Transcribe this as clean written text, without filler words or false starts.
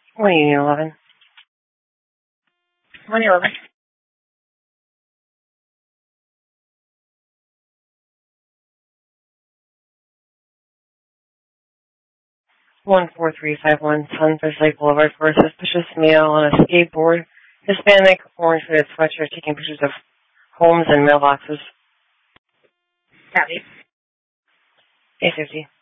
Union 11. 111. 14351 Sunfish Lake Boulevard for a suspicious male on a skateboard, Hispanic, orange hooded sweatshirt, taking pictures of homes and mailboxes. Copy. 850.